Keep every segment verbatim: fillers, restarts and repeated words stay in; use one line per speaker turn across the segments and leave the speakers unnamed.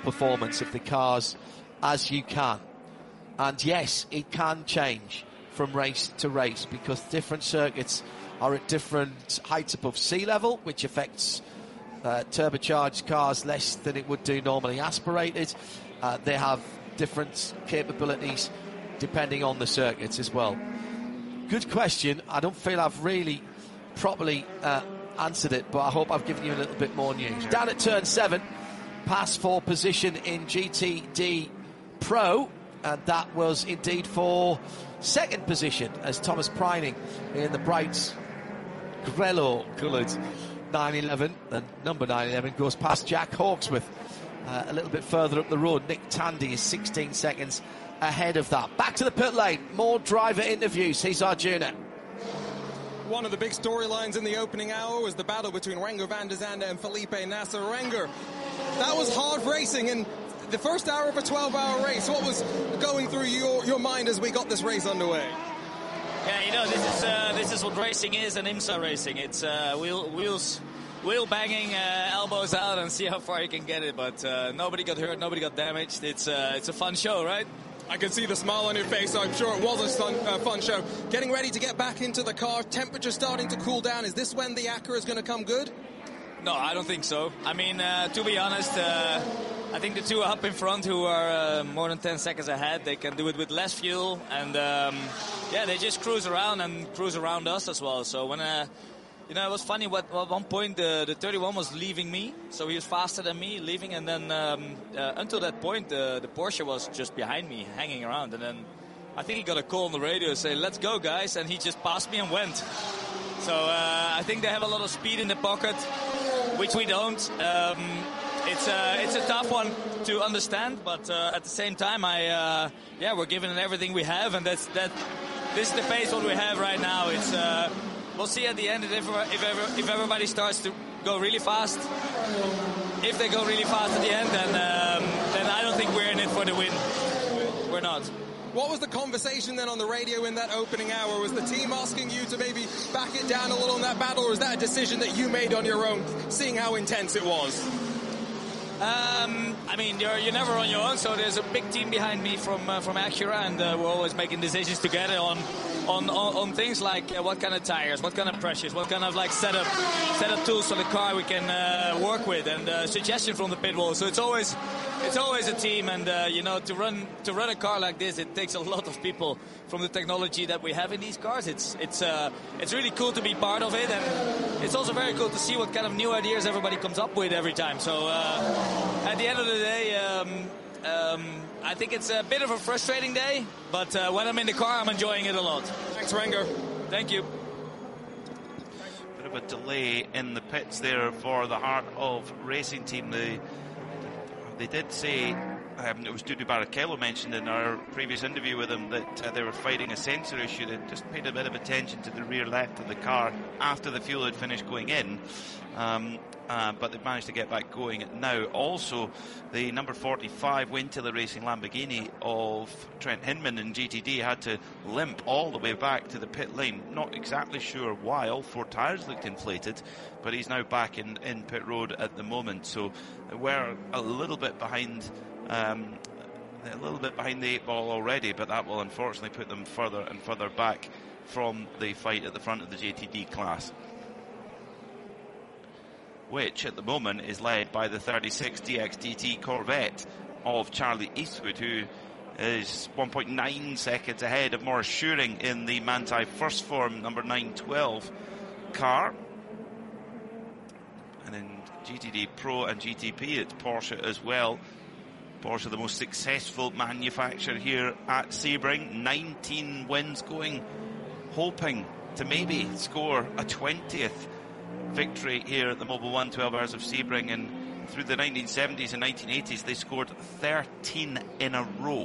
performance of the cars as you can. And yes, it can change from race to race because different circuits are at different heights above sea level, which affects uh, turbocharged cars less than it would do normally aspirated. Uh, they have different capabilities depending on the circuits as well. Good question. I don't feel I've really properly uh, answered it, but I hope I've given you a little bit more news. Down at turn seven, pass for position in G T D Pro, and that was indeed for second position as Thomas Preining in the bright Grello coloured nine eleven, and number nine eleven goes past Jack Hawksworth. Uh, a little bit further up the road, Nick Tandy is sixteen seconds ahead of that. Back to the pit lane, more driver interviews. Here's Arjuna.
One of the big storylines in the opening hour was the battle between Renger van der Zande and Felipe Nasser. Renger, that was hard racing, and the first hour of a twelve-hour race, what was going through your, your mind as we got this race underway?
Yeah, you know, this is uh, this is what racing is, and IMSA racing. It's uh, wheel, wheels, wheel banging, uh, elbows out, and see how far you can get it. But uh, nobody got hurt, nobody got damaged. It's uh, it's a fun show, right?
I can see the smile on your face. I'm sure it was a fun, uh, fun show. Getting ready to get back into the car, temperature starting to cool down. Is this when the Acura is going to come good?
No, I don't think so. I mean, uh, to be honest, uh, I think the two up in front who are uh, more than ten seconds ahead, they can do it with less fuel. And, um, yeah, they just cruise around and cruise around us as well. So when, uh, you know, it was funny. What, at one point, the, the thirty-one was leaving me. So he was faster than me, leaving. And then um, uh, until that point, the, the Porsche was just behind me, hanging around. And then I think he got a call on the radio saying, let's go, guys. And he just passed me and went. So uh, I think they have a lot of speed in the pocket, which we don't. Um, it's a it's a tough one to understand, but uh, at the same time, I uh, yeah, we're giving it everything we have, and that's that. This is the pace what we have right now. It's uh, we'll see at the end if if ever, if everybody starts to go really fast. If they go really fast at the end, then um, then I don't think we're in it for the win. We're not.
What was the conversation then on the radio in that opening hour? Was the team asking you to maybe back it down a little in that battle, or was that a decision that you made on your own, seeing how intense it was?
Um, I mean, you're, you're never on your own, so there's a big team behind me from uh, from Acura, and uh, we're always making decisions together on on, on, on things like uh, what kind of tires, what kind of pressures, what kind of like setup setup tools for the car we can uh, work with, and uh, suggestion from the pit wall. So it's always it's always a team, and uh, you know, to run to run a car like this, it takes a lot of people from the technology that we have in these cars. It's it's uh, it's really cool to be part of it, and it's also very cool to see what kind of new ideas everybody comes up with every time. So uh, at the end of the day, um, um, I think it's a bit of a frustrating day, but uh, when I'm in the car, I'm enjoying it a lot.
Thanks, Renger.
Thank you.
Bit of a delay in the pits there for the Heart of Racing team. They they did say, um, it was Dudu Barrichello mentioned in our previous interview with him, that uh, they were fighting a sensor issue. They just paid a bit of attention to the rear left of the car after the fuel had finished going in. Um, Uh, but they've managed to get back going now. Also, the number forty-five Wayne Taylor Racing Lamborghini of Trent Hinman in G T D had to limp all the way back to the pit lane. Not exactly sure why. All four tyres looked inflated, but he's now back in, in pit road at the moment. So we're a little bit behind um, a little bit behind the eight ball already, but that will unfortunately put them further and further back from the fight at the front of the J T D class, which at the moment is led by the thirty-six D X D T Corvette of Charlie Eastwood, who is one point nine seconds ahead of Maurice Schuring in the Manthey First Form number nine twelve car. And in G T D Pro and G T P, it's Porsche as well. Porsche, the most successful manufacturer here at Sebring. nineteen wins going, hoping to maybe score a twentieth victory here at the Mobil one twelve Hours of Sebring, and through the nineteen seventies and nineteen eighties they scored thirteen in a row.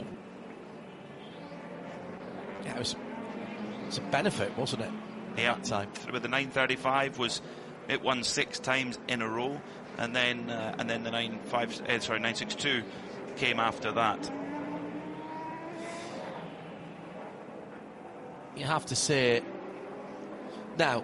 Yeah, it was, it was a benefit, wasn't it?
Yeah,
that time.
With the nine thirty-five was it won six times in a row, and then uh, and then the nine five uh, sorry nine sixty-two came after that.
You have to say now,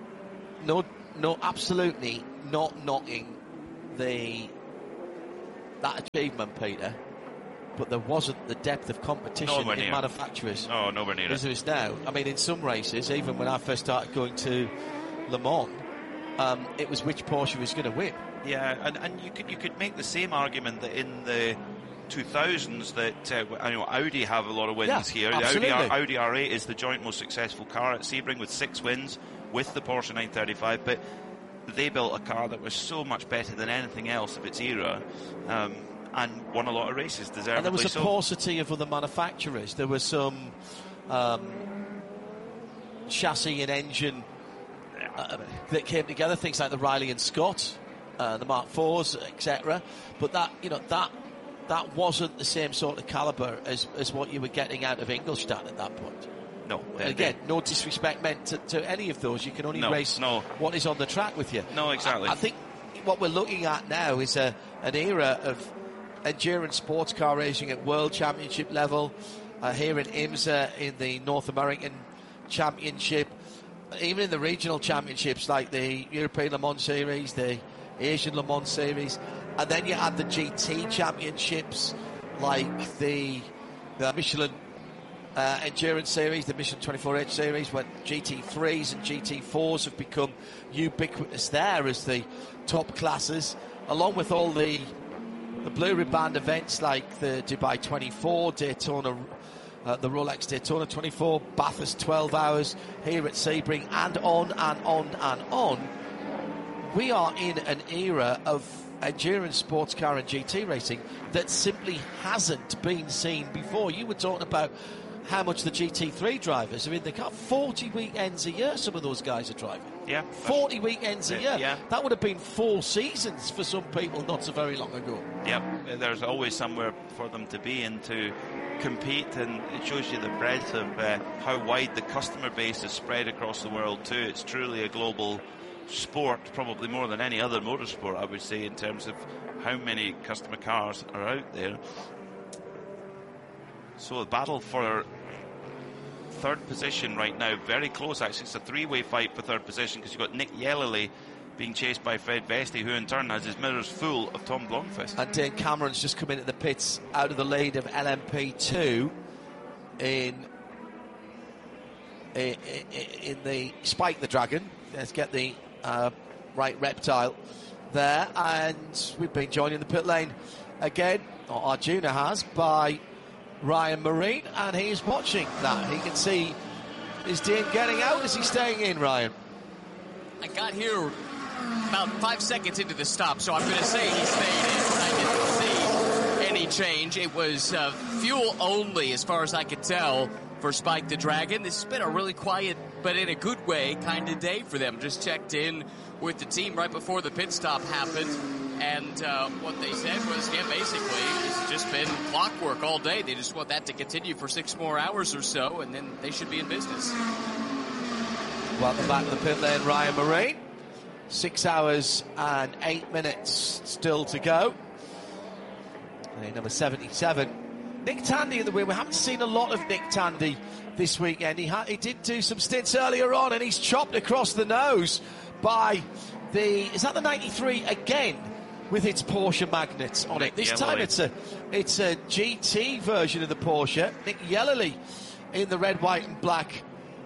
no, no, absolutely not knocking the that achievement, Peter, but there wasn't the depth of competition
Nowhere
in
near.
manufacturers.
No, nowhere near
as
it.
there is now. I mean, in some races, even when I first started going to Le Mans, um, it was which Porsche was going to win.
Yeah, and, and you could you could make the same argument that in the two thousands that uh, I know Audi have a lot of wins
Yeah,
here. The
absolutely.
Audi, R, Audi R eight is the joint most successful car at Sebring with six wins with the Porsche nine thirty-five, but they built a car that was so much better than anything else of its era, um, and won a lot of races, deservedly.
And there was a
so.
paucity of other manufacturers. There was some um, chassis and engine uh, that came together, things like the Riley and Scott, uh, the Mark fours, et cetera. But that, you know, that that wasn't the same sort of calibre as, as what you were getting out of Ingolstadt at that point.
No,
And again, no disrespect meant to, to any of those. You can only
No,
race
no.
what is on the track with you.
No, exactly.
I, I think what we're looking at now is a, an era of endurance sports car racing at World Championship level, uh, here in IMSA in the North American Championship, even in the regional championships like the European Le Mans Series, the Asian Le Mans Series, and then you add the G T Championships like the, the Michelin Uh, endurance series, the Michelin twenty-four H series, where G T threes and G T fours have become ubiquitous there as the top classes, along with all the the blue ribbon events like the Dubai twenty-four, Daytona, uh, the Rolex Daytona twenty-four, Bathurst twelve hours, here at Sebring, and on and on and on. We are in an era of endurance sports car and G T racing that simply hasn't been seen before. You were talking about how much the G T three drivers are in the car. forty weekends a year some of those guys are driving.
Yeah.
forty weekends a
Uh,
year.
yeah.
That would have been four seasons for some people not so very long ago.
Yep, there's always somewhere for them to be and to compete, and it shows you the breadth of uh, how wide the customer base is spread across the world too. It's truly a global sport, probably more than any other motorsport, I would say, in terms of how many customer cars are out there. So the battle for third position right now, very close actually. It's a three-way fight for third position because you've got Nick Yellowly being chased by Fred Vesti, who in turn has his mirrors full of Tom Blomqvist.
And Dane Cameron's just come into the pits out of the lead of L M P two in, in, in the Spike the Dragon. Let's get the uh, right reptile there. And we've been joined in the pit lane again, or Arjuna has, by Ryan Marine, and he's watching that. He can see, is Dane getting out? Is he staying in, Ryan?
I got here about five seconds into the stop, so I'm going to say he stayed in. I didn't see any change. It was uh, fuel only, as far as I could tell, for Spike the Dragon. This has been a really quiet, but in a good way, kind of day for them. Just checked in with the team right before the pit stop happened. And uh, what they said was, yeah, basically, it's just been clockwork all day. They just want that to continue for six more hours or so, and then they should be in business.
Welcome back to the pit lane, Ryan Marine. Six hours and eight minutes still to go. Lane number seventy-seven. Nick Tandy in the win. We haven't seen a lot of Nick Tandy this weekend. He, ha- he did do some stints earlier on, and he's chopped across the nose by the... Is that the ninety-three again? With its Porsche magnets on
Nick
it. This
Yellowly.
time it's a it's a G T version of the Porsche. Nick Yellowly in the red, white and black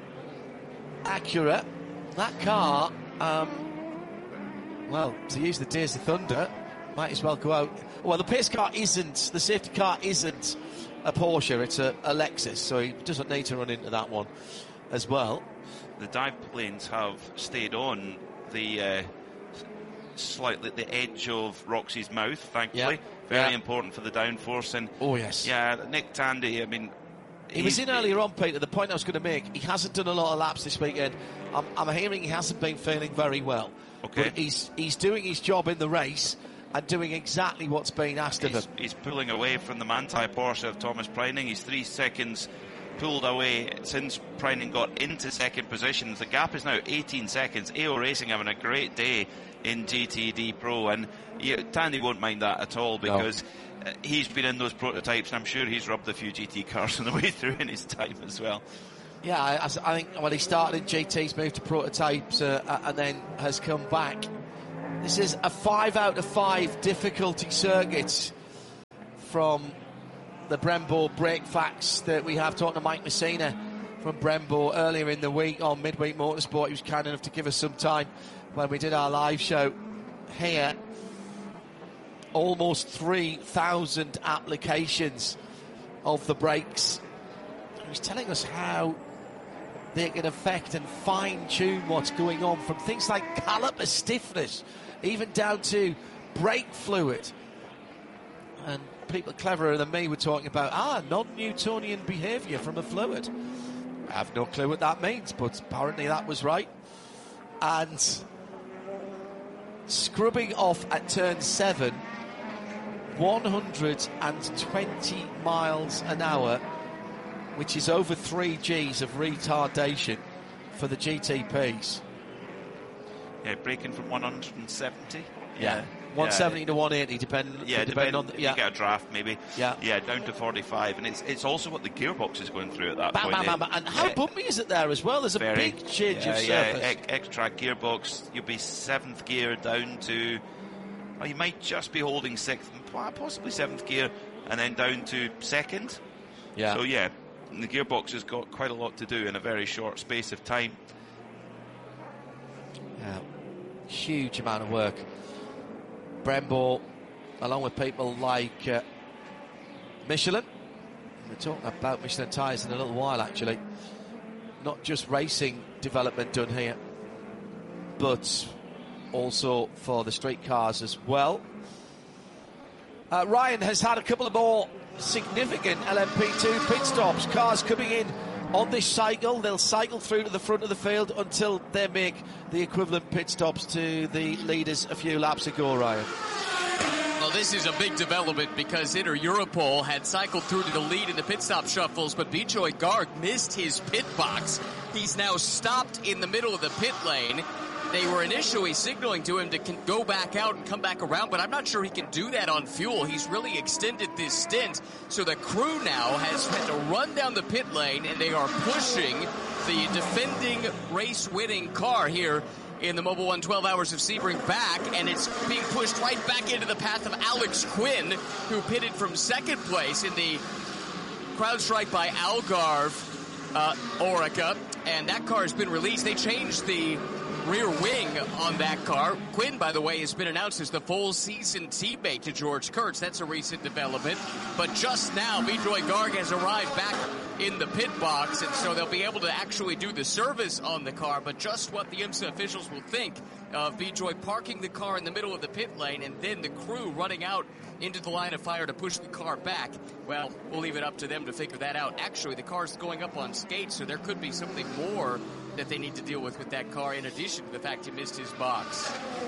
Acura. That car, um, well, to use the Days of Thunder, might as well go out. Well, the pace car isn't, the safety car isn't a Porsche, it's a, a Lexus, so he doesn't need to run into that one as well.
The dive planes have stayed on the uh, slightly the edge of Roxy's mouth, thankfully.
Yeah.
Very
Yeah.
important for the downforce. And
Oh, yes.
yeah, Nick Tandy, I mean,
He was
he's-
in earlier on, Peter. The point I was going to make, he hasn't done a lot of laps this weekend. I'm, I'm hearing he hasn't been feeling very well.
Okay.
But he's he's doing his job in the race and doing exactly what's being asked of
He's,
him.
he's pulling away from the Manthey Porsche of Thomas Preining. He's three seconds pulled away since Preining got into second position. The gap is now eighteen seconds. A O Racing having a great day in G T D Pro, and yeah, Tandy won't mind that at all because no. uh, he's been in those prototypes, and I'm sure he's rubbed a few G T cars on the way through in his time as well.
Yeah, I, I think when he started in G Ts, moved to prototypes, uh, and then has come back. This is a five out of five difficulty circuit from the Brembo brake facts that we have, talking to Mike Messina from Brembo earlier in the week on Midweek Motorsport. He was kind enough to give us some time when we did our live show here. Almost three thousand applications of the brakes. He was telling us how they can affect and fine-tune what's going on, from things like caliper stiffness, even down to brake fluid. And people cleverer than me were talking about, ah, non-Newtonian behaviour from a fluid. I have no clue what that means, but apparently that was right. And scrubbing off at turn seven, one hundred twenty miles an hour, which is over three G's of retardation for the G T Ps.
Yeah, braking from one hundred seventy.
Yeah,
yeah.
one seventy
yeah.
to one eighty, depending,
yeah,
depending
depend,
on the, yeah.
You get a draft maybe.
Yeah,
yeah, down to forty-five, and it's it's also what the gearbox is going through at that
bam,
point.
Bam, bam, bam. And how
yeah.
bumpy is it there as well? There's a
Very,
big change
yeah,
of
yeah,
surface.
X- X-Track gearbox. You'll be seventh gear down to, well, you might just be holding sixth, possibly seventh gear, and then down to second.
Yeah.
So yeah, the gearbox has got quite a lot to do in a very short space of time.
Yeah, huge amount of work. Brembo, along with people like uh, Michelin. We're talking about Michelin tyres in a little while, actually. Not just racing development done here, but also for the street cars as well. Uh, Ryan has had a couple of more significant L M P two pit stops. Cars coming in on this cycle, they'll cycle through to the front of the field until they make the equivalent pit stops to the leaders a few laps ago, Ryan.
Well, this is a big development because Inter Europol had cycled through to the lead in the pit stop shuffles, but Bijoy Garg missed his pit box. He's now stopped in the middle of the pit lane. They were initially signaling to him to go back out and come back around, but I'm not sure he can do that on fuel. He's really extended this stint, so the crew now has had to run down the pit lane, and they are pushing the defending race-winning car here in the Mobil one twelve Hours of Sebring back, and it's being pushed right back into the path of Alex Quinn, who pitted from second place in the CrowdStrike by Algarve uh, Orica, and that car has been released. They changed the rear wing on that car. Quinn, by the way, has been announced as the full season teammate to George Kurtz. That's a recent development. But just now, Bijoy Garg has arrived back in the pit box, and so they'll be able to actually do the service on the car. But just what the IMSA officials will think of Bijoy parking the car in the middle of the pit lane and then the crew running out into the line of fire to push the car back, well, we'll leave it up to them to figure that out. Actually, the car's going up on skates, so there could be something more that they need to deal with with that car, in addition to the fact he missed his box.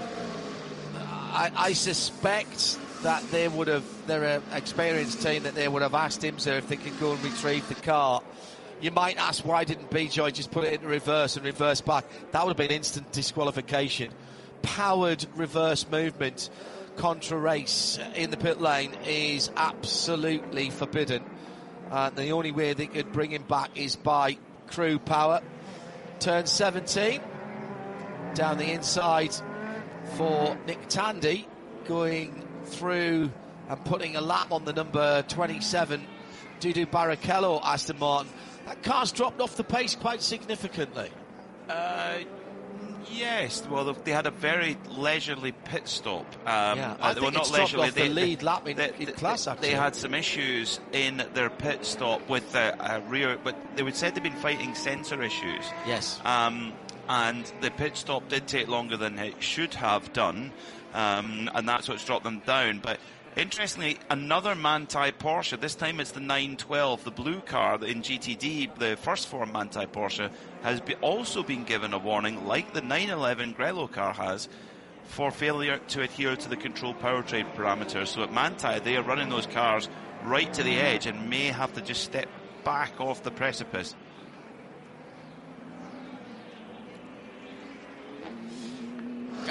I, I suspect that they would have, they're an experienced team, that they would have asked him so if they could go and retrieve the car. You might ask, why didn't Bijoy just put it into reverse and reverse back? That would have been instant disqualification. Powered reverse movement contra race in the pit lane is absolutely forbidden. And the only way they could bring him back is by crew power. Turn seventeen, down the inside for Nick Tandy, going through and putting a lap on the number twenty-seven Dudu Barrichello Aston Martin. That car's dropped off the pace quite significantly.
Uh, yes, well, they had a very leisurely pit stop. Um,
yeah, I
uh,
think
well, not
it's dropped
leisurely.
off
they,
the lead
they,
lap in,
they,
in
they,
class, actually.
They had some issues in their pit stop with the uh, rear, but they would said they'd been fighting sensor issues.
Yes.
Um, and the pit stop did take longer than it should have done, um, and that's what's dropped them down. But interestingly, another Manthey Porsche, this time it's the nine twelve, the blue car in G T D, the first form Manthey Porsche, has be also been given a warning, like the nine eleven Grello car has, for failure to adhere to the control powertrain parameters. So at Manthey, they are running those cars right to the edge and may have to just step back off the precipice.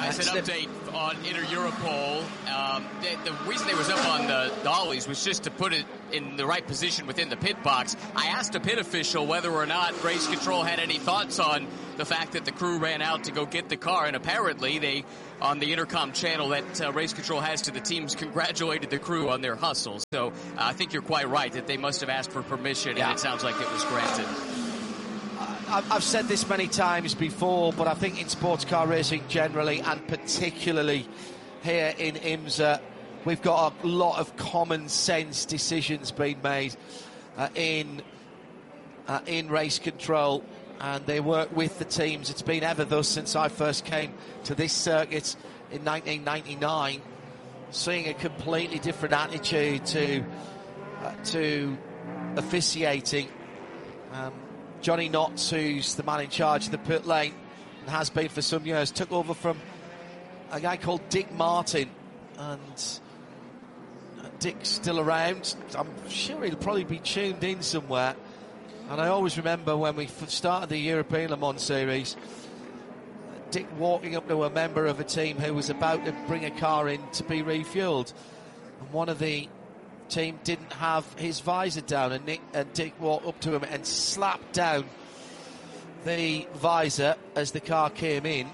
guys, an update on Inter Europol. Um, the, the reason they was up on the dollies was just to put it in the right position within the pit box. I asked a pit official whether or not race control had any thoughts on the fact that the crew ran out to go get the car, and apparently they, on the intercom channel that uh, race control has to the teams, congratulated the crew on their hustle. So uh, I think you're quite right that they must have asked for permission,
yeah.
and it sounds like it was granted.
I've said this many times before, but I think in sports car racing generally, and particularly here in IMSA, we've got a lot of common sense decisions being made uh, in uh, in race control, and they work with the teams. It's been ever thus since I first came to this circuit in nineteen ninety-nine, seeing a completely different attitude to uh, to officiating. Um, Johnny Knotts, who's the man in charge of the pit lane and has been for some years, took over from a guy called Dick Martin, and Dick's still around. I'm sure he'll probably be tuned in somewhere. And I always remember when we started the European Le Mans series, Dick walking up to a member of a team who was about to bring a car in to be refueled, and one of the team didn't have his visor down, and Nick and Dick walked up to him and slapped down the visor as the car came in.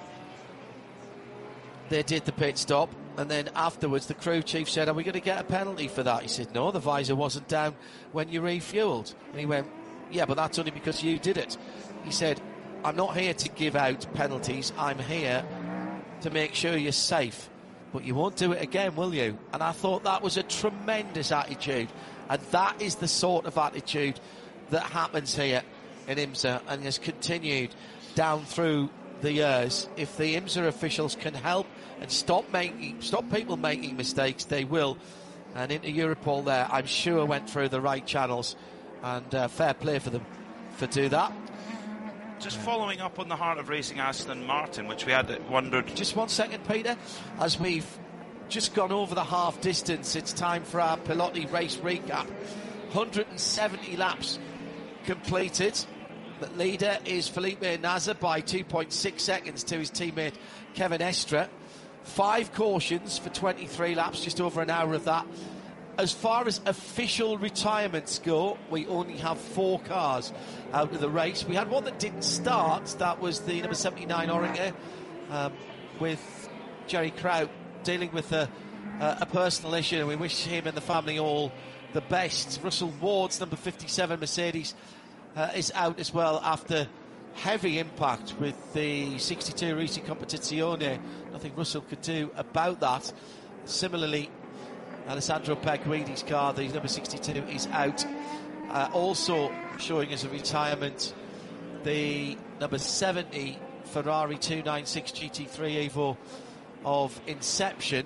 They did the pit stop, and then afterwards the crew chief said, "Are we going to get a penalty for that?" He said, "No, the visor wasn't down when you refueled." And he went, "Yeah, but that's only because you did it." He said, "I'm not here to give out penalties, I'm here to make sure you're safe. But you won't do it again, will you?" And I thought that was a tremendous attitude. And that is the sort of attitude that happens here in IMSA and has continued down through the years. If the IMSA officials can help and stop making, stop people making mistakes, they will. And Inter Europol there, I'm sure, went through the right channels. And uh, fair play for them for do that.
Just following up on the Heart of Racing Aston Martin, which we had wondered...
Just one second, Peter. As we've just gone over the half distance, it's time for our Pilotti race recap. one hundred seventy laps completed. The leader is Felipe Nasr by two point six seconds to his teammate Kevin Estre. Five cautions for twenty-three laps, just over an hour of that. As far as official retirements go, we only have four cars out of the race. We had one that didn't start. That was the number seventy-nine Oringer, um, with Jerry Kraut dealing with a, a, a personal issue, and we wish him and the family all the best. Russell Ward's number fifty-seven Mercedes uh, is out as well after heavy impact with the sixty-two Risi Competizione. Nothing Russell could do about that. Similarly, Alessandro Perguidi's car, the number sixty-two, is out. Uh, also showing as a retirement, the number seventy Ferrari two ninety-six G T three Evo of Inception.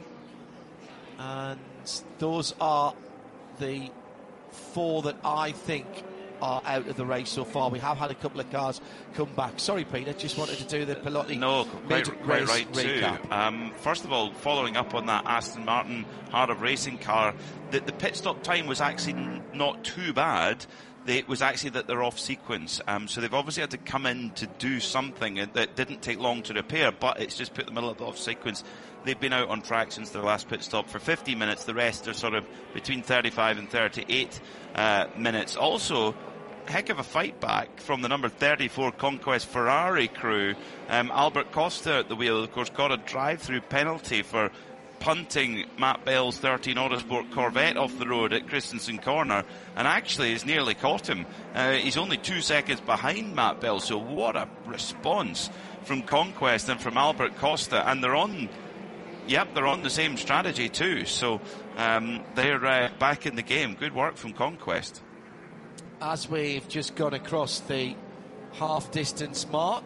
And those are the four that I think are out of the race so far. We have had a couple of cars come back. Sorry, Peter, just wanted to do the Pilotti
no, quite, quite right recap. too. Um, first of all, following up on that Aston Martin Heart of Racing car, the, the pit stop time was actually not too bad. They, it was actually that they're off sequence, um, so they've obviously had to come in to do something that didn't take long to repair, but it's just put them a little bit off sequence. They've been out on track since their last pit stop for fifty minutes. The rest are sort of between thirty-five and thirty-eight uh, minutes. Also, heck of a fight back from the number thirty-four Conquest Ferrari crew. Um, Albert Costa at the wheel, of course, got a drive-through penalty for punting Matt Bell's thirteen Autosport Corvette off the road at Christensen Corner, and actually has nearly caught him. Uh, he's only two seconds behind Matt Bell, so what a response from Conquest and from Albert Costa. And they're on, yep, they're on the same strategy too, so um, they're uh, back in the game. Good work from Conquest.
As we've just gone across the half distance mark,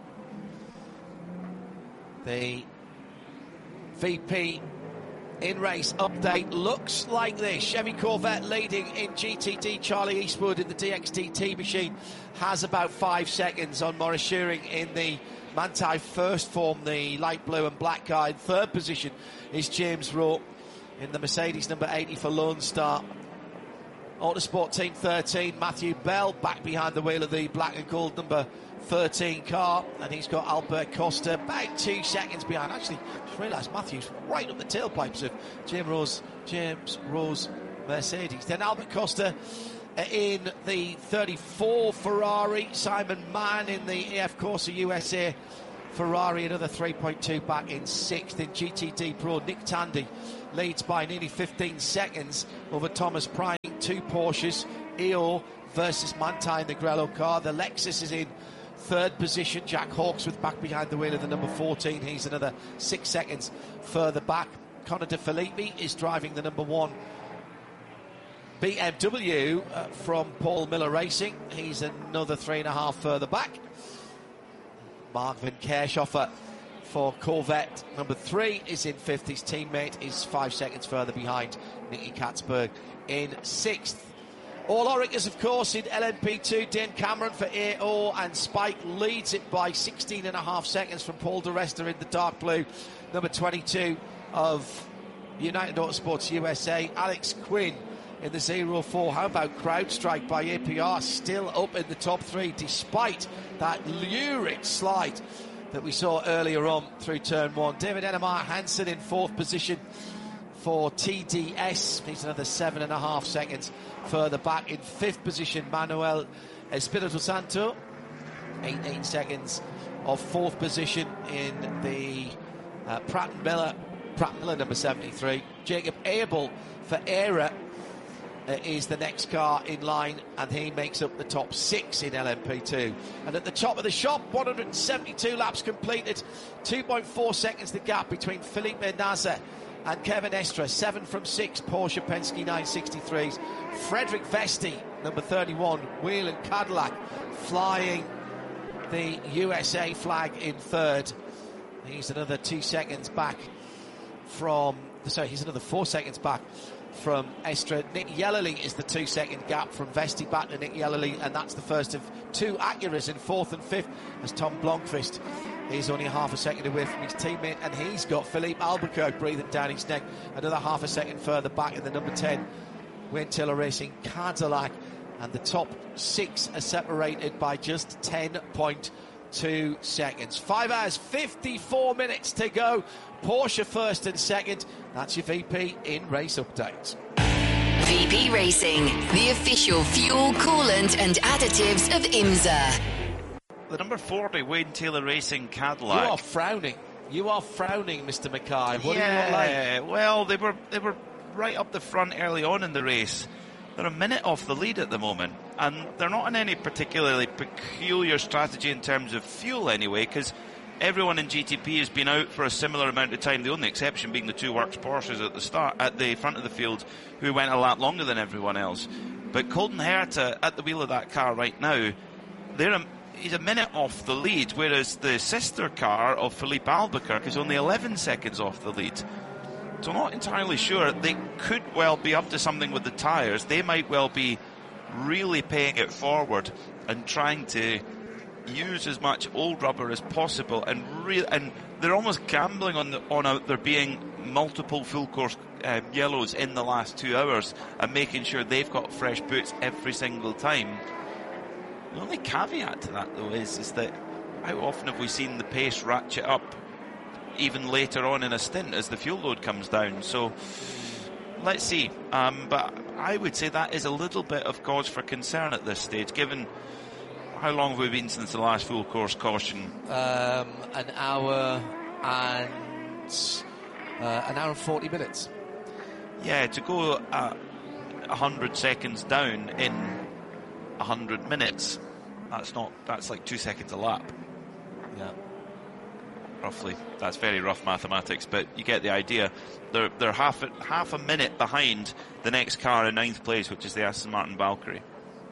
the V P in race update looks like this. Chevy Corvette leading in G T D. Charlie Eastwood in the D X D T machine has about five seconds on Maurice Schuring in the Manthey first form, the light blue and black guy. In third position is James Rowe in the Mercedes number eighty for Lone Star. Autosport Team thirteen, Matthew Bell, back behind the wheel of the black and gold number thirteen car, and he's got Albert Costa about two seconds behind. Actually, just realised Matthew's right up the tailpipes of James Rose, James Rose Mercedes. Then Albert Costa in the thirty-four Ferrari, Simon Mann in the A F Corse U S A Ferrari, another three point two back in sixth. In G T D Pro, Nick Tandy leads by nearly fifteen seconds over Thomas Prying. Two Porsches, E O versus Manthey in the Grello car. The Lexus is in third position. Jack Hawksworth back behind the wheel of the number fourteen. He's another six seconds further back. Connor De Filippi is driving the number one B M W uh, from Paul Miller Racing. He's another three and a half further back. Mark Van Kerschoffer for Corvette number three is in fifth. His teammate is five seconds further behind. Nicky Katzberg in sixth. All Oreckers, of course, in L M P two. Dane Cameron for A O, and Spike leads it by sixteen and a half seconds from Paul di Resta in the dark blue. Number twenty-two of United Autosports U S A. Alex Quinn in the zero four. How about CrowdStrike by A P R? Still up in the top three, despite that lurid slide that we saw earlier on through turn one. David Ennemar Hansen in fourth position for T D S. He's another seven and a half seconds further back. In fifth position, Manuel Espirito Santo, eighteen seconds of fourth position in the uh, Pratt and Miller, Pratt and Miller number seventy-three. Jacob Abel for ERA uh, is the next car in line, and he makes up the top six in L M P two. And at the top of the shop, one hundred seventy-two laps completed, two point four seconds the gap between Felipe Nasr and Kevin Estre. Seven from six Porsche Penske nine sixty-threes. Frederick Vesti, number thirty-one, Whelen Cadillac, flying the U S A flag in third. He's another two seconds back from, sorry, he's another four seconds back from Estre. Nick Yellerly is the two second gap from Vesti back to Nick Yellerly, and that's the first of two Acuras in fourth and fifth, as Tom Blomqvist is only half a second away from his teammate, and he's got Philippe Albuquerque breathing down his neck, another half a second further back in the number ten Wayne Taylor Racing Cadillac, and the top six are separated by just ten point two seconds. Five hours, fifty-four minutes to go. Porsche first and second. That's your V P in race updates.
V P Racing, the official fuel, coolant and additives of IMSA.
The number forty Wayne Taylor Racing Cadillac.
You are frowning. You are frowning, Mister Mackay. What
yeah,
do you like?
Well, they were they were right up the front early on in the race. They're a minute off the lead at the moment, and they're not in any particularly peculiar strategy in terms of fuel anyway, because everyone in G T P has been out for a similar amount of time, the only exception being the two Works Porsches at the start, at the front of the field, who went a lot longer than everyone else. But Colton Herta at the wheel of that car right now, they're a, he's a minute off the lead, whereas the sister car of Philippe Albuquerque is only eleven seconds off the lead. So I'm not entirely sure. They could well be up to something with the tyres. They might well be really paying it forward and trying to use as much old rubber as possible, and re- and they're almost gambling on the, on a, there being multiple full course um, yellows in the last two hours and making sure they've got fresh boots every single time. The only caveat to that, though, is is that how often have we seen the pace ratchet up even later on in a stint as the fuel load comes down? So let's see. Um, but I would say that is a little bit of cause for concern at this stage, given how long have we been since the last full course caution?
Um, an hour and uh, an hour and forty minutes.
Yeah, to go uh, a hundred seconds down in a hundred minutes, that's not. That's like two seconds a lap.
Yeah.
Roughly, that's very rough mathematics, but you get the idea. They're they're half a, half a minute behind the next car in ninth place, which is the Aston Martin Valkyrie.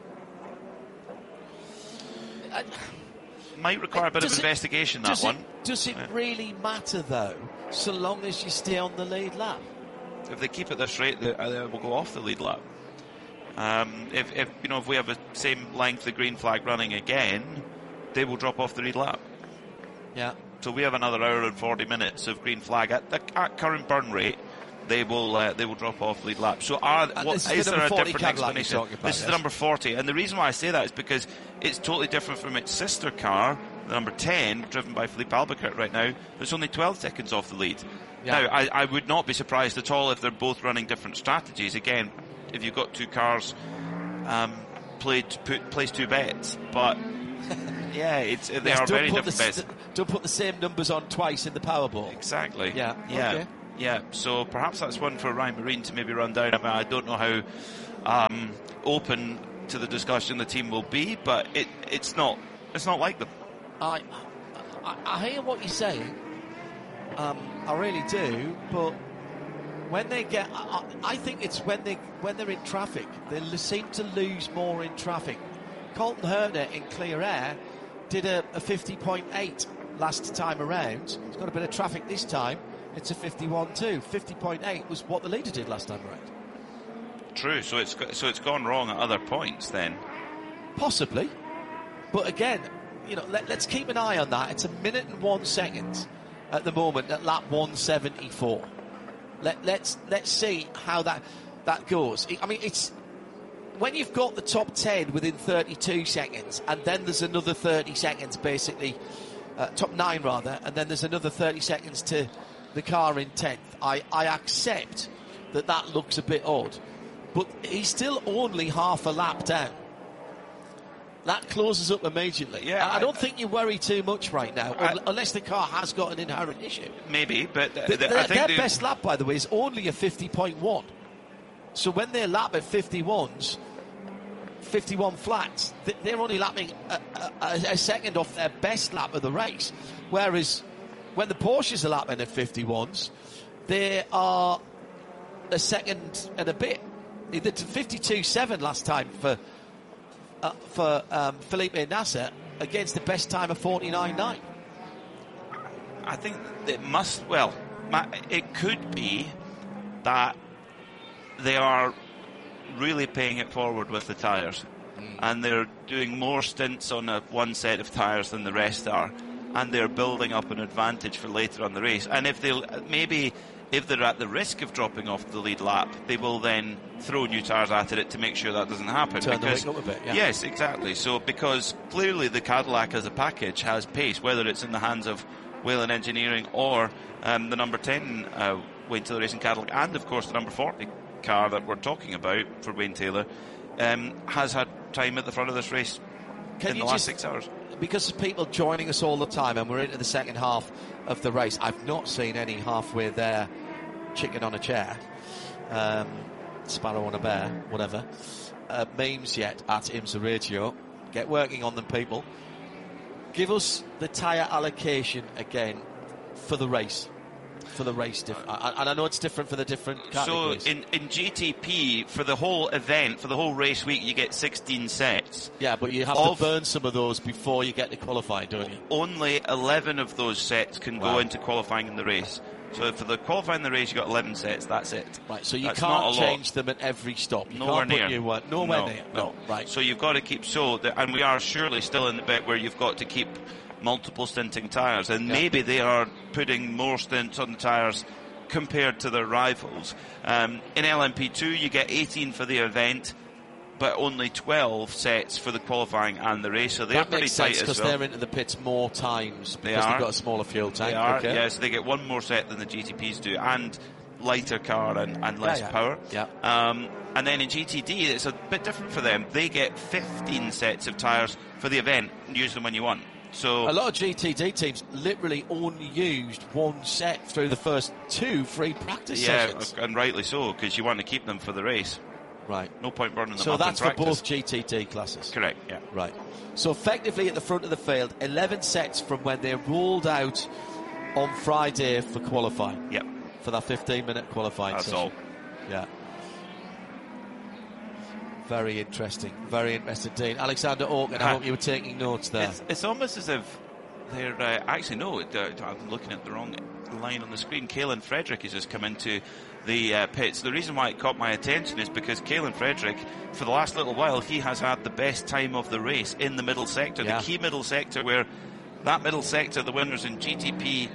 I,
Might require a bit of
it,
investigation, that
does
one.
It, does it
yeah.
really matter, though, so long as you stay on the lead lap?
If they keep at this rate, they uh, will go off the lead lap. Um, if, if you know, if we have the same length of green flag running again, they will drop off the lead lap.
Yeah.
So we have another hour and forty minutes of green flag at the at current burn rate. they will uh, they will drop off lead lap. So are, what,
is,
is
the
there a
forty
different
Cadillac
explanation?
you're talking about,
This is
yes.
the number forty, and the reason why I say that is because it's totally different from its sister car, the number ten, driven by Felipe Albuquerque right now. It's only twelve seconds off the lead.
Yeah.
Now, I, I would not be surprised at all if they're both running different strategies. Again, if you've got two cars, um, play t- put, place two bets, but yeah, it's they
Yes,
are
don't
very
put
different
the,
bets.
Don't put the same numbers on twice in the Powerball.
Exactly.
Yeah.
Yeah.
Okay.
Yeah. So perhaps that's one for Ryan Marine to maybe run down. I mean, I don't know how um, open to the discussion the team will be, but it, it's not it's not like them.
I, I, I hear what you're saying. Um, I really do, but when they get, I, I think it's when they when they're in traffic, they l- seem to lose more in traffic. Colton Herter in clear air did a, a fifty point eight last time around. He's got a bit of traffic this time. It's a fifty-one two. fifty point eight was what the leader did last time around.
True. So it's go- so it's gone wrong at other points then.
Possibly, but again, you know, let, let's keep an eye on that. It's a minute and one second at the moment at lap one seventy-four. Let, let's let's see how that that goes. I mean, it's when you've got the top ten within thirty-two seconds, and then there's another thirty seconds, basically, uh, top nine rather, and then there's another thirty seconds to the car in tenth. I, I accept that that looks a bit odd, but he's still only half a lap down. That closes up immediately.
Yeah,
I, I don't
I,
think you worry too much right now,
I,
unless the car has got an inherent issue.
Maybe, but th-
The,
th-
their
I think
their
they-
best lap, by the way, is only a fifty point one. So when they lap at fifty-ones, fifty-one flats, th- they're only lapping a, a, a second off their best lap of the race. Whereas when the Porsches are lapping at fifty-ones, they are a second and a bit. They did fifty-two seven last time for uh, for um, Felipe Nasser against the best time of forty-nine nine.
I think it must, well, it could be that they are really paying it forward with the tyres, mm. and they're doing more stints on a one set of tyres than the rest are, and they're building up an advantage for later on the race. And if they'll maybe if they're at the risk of dropping off the lead lap, they will then throw new tyres at it to make sure that doesn't happen.
Turn
because,
the wing up a bit, yeah.
Yes, exactly. So because clearly the Cadillac as a package has pace, whether it's in the hands of Whelen Engineering or um, the number ten uh, Wayne Taylor Racing Cadillac, and of course the number forty car that we're talking about for Wayne Taylor, um, has had time at the front of this race
Can
in
you
the last
just,
six hours.
Because of people joining us all the time, and we're into the second half of the race, I've not seen any halfway there chicken on a chair, um, sparrow on a bear, whatever, uh, memes yet at IMSA Radio. Get working on them, people. Give us the tyre allocation again for the race. For the race, diff- and I know it's different for the different categories.
So in, in G T P, for the whole event, for the whole race week, you get sixteen sets.
Yeah, but you have
of
to burn some of those before you get to qualifying, don't you?
Only eleven of those sets can
Wow.
go into qualifying in the race. So for the qualifying in the race, you got eleven sets. That's it.
Right, so you
That's
can't
not a
change
lot.
them at every stop. You
Nowhere
can't put
near.
New one. Nowhere
no,
near.
No.
Right.
So you've got to keep so, that, and we are surely still in the bit where you've got to keep multiple stinting tyres, and
Yeah.
maybe they are putting more stints on the tyres compared to their rivals. Um, in L M P two, you get eighteen for the event, but only twelve sets for the qualifying and the race. So they're
That
pretty
makes
tight
sense
as
because
well.
thare into the pits more times
They
because
are.
they've got a smaller fuel tank.
They are,
okay.
yes. They get one more set than the G T Ps do, and lighter car and, and less
Yeah, yeah.
power.
Yeah.
Um, and then in G T D, it's a bit different for them. They get fifteen sets of tyres for the event, and use them when you want. So
A lot of G T D teams literally only used one set through the first two free practice
yeah,
sessions.
and rightly so, because you want to keep them for the race.
Right.
No point burning them
So
up
that's
in
for
practice.
both G T D classes.
Correct, yeah.
Right. So effectively at the front of the field, eleven sets from when they rolled out on Friday for qualifying.
Yep.
For that fifteen minute qualifying
That's
session.
all.
Yeah. Very interesting. Very interesting, Dean. Alexander Orkin, I hope you were taking notes there.
It's, it's almost as if they're uh, actually no. It, uh, I'm looking at the wrong line on the screen. Kaelin Frederick has just come into the uh, pits. The reason why it caught my attention is because Kaelin Frederick, for the last little while, he has had the best time of the race in the middle sector,
Yeah.
the key middle sector, where that middle sector, the winners in G T P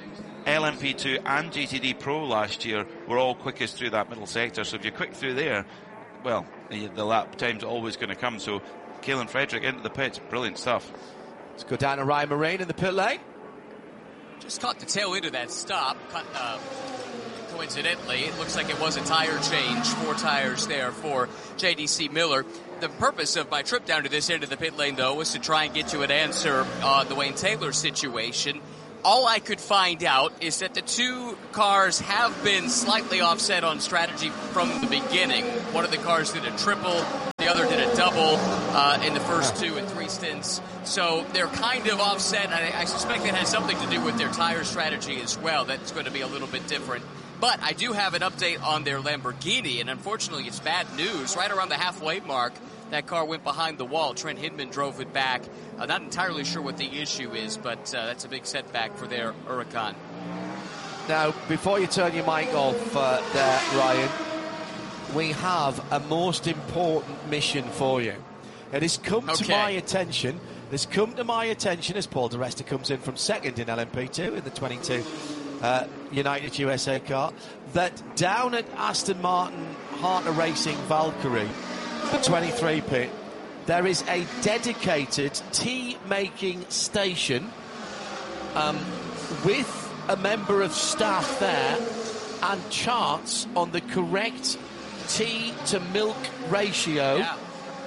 L M P two and G T D Pro last year were all quickest through that middle sector. So if you're quick through there, well, the, the lap time's always going to come. So Kaelan Frederick into the pits, brilliant stuff.
Let's go down to Ryan Marine in the pit lane.
Just caught the tail end of that stop. Cut, uh, coincidentally, it looks like it was a tire change. Four tires there for J D C Miller. The purpose of my trip down to this end of the pit lane, though, was to try and get you an answer on the Wayne Taylor situation. All I could find out is that the two cars have been slightly offset on strategy from the beginning. One of the cars did a triple, the other did a double uh, in the first two and three stints. So they're kind of offset. I, I suspect it has something to do with their tire strategy as well. That's going to be a little bit different. But I do have an update on their Lamborghini, and unfortunately it's bad news. Right around the halfway mark, that car went behind the wall. Trent Hindman drove it back. Uh, not entirely sure what the issue is, but uh, that's a big setback for their Huracan.
Now, before you turn your mic off uh, there, Ryan, we have a most important mission for you. It has come
Okay.
to my attention. It has come to my attention as Paul di Resta comes in from second in L M P two in the twenty-two uh, United U S A car, that down at Aston Martin Harter Racing Valkyrie, the twenty-three pit, there is a dedicated tea-making station um, with a member of staff there and charts on the correct tea to milk ratio.
Yeah.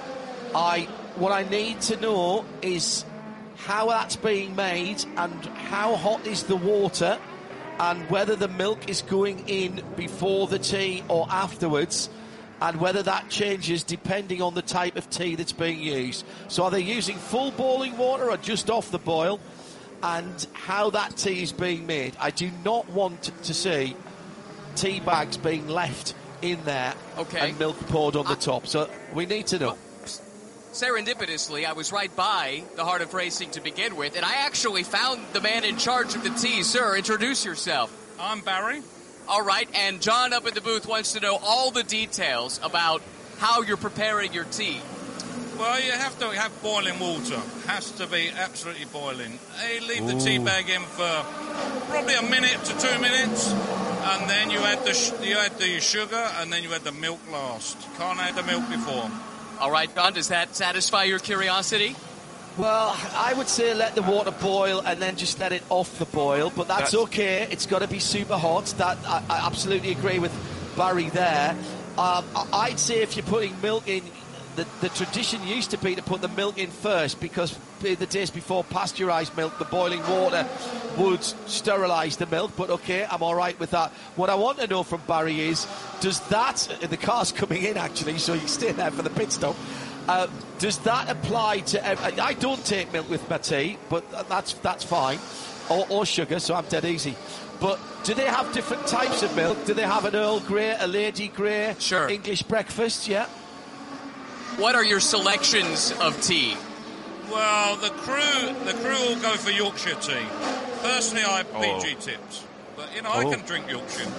I what I need to know is how that's being made and how hot is the water and whether the milk is going in before the tea or afterwards, and whether that changes depending on the type of tea that's being used. So are they using full boiling water or just off the boil? And how that tea is being made. I do not want to see tea bags being left in there
Okay.
and milk poured on the
I-
top. So we need to know.
Serendipitously, I was right by the Heart of Racing to begin with, and I actually found the man in charge of the tea. Sir, introduce yourself.
I'm Barry.
All right, and John up in the booth wants to know all the details about how you're preparing your tea.
Well, you have to have boiling water. Has to be absolutely boiling. You leave the tea bag in for probably a minute to two minutes, and then you add the sh- you add the sugar, and then you add the milk last. Can't add the milk before.
All right, John, does that satisfy your curiosity?
Well, I would say let the water boil and then just let it off the boil, but that's,
That's-
okay. It's got to be super hot. That I, I absolutely agree with Barry there. Um, I- I'd say if you're putting milk in, the, the tradition used to be to put the milk in first, because the days before pasteurised milk, the boiling water would sterilise the milk. But okay, I'm all right with that. What I want to know from Barry is, does that, the car's coming in actually, so you stay there for the pit stop. Uh, does that apply to? ev- I don't take milk with my tea, but that's that's fine, or, or sugar, so I'm dead easy. But do they have different types of milk? Do they have an Earl Grey, a Lady Grey,
Sure.
English breakfast? Yeah.
What are your selections of tea?
Well, the crew the crew all go for Yorkshire tea. Personally, I
Oh.
P G tips, but you know I
Oh.
can drink Yorkshire.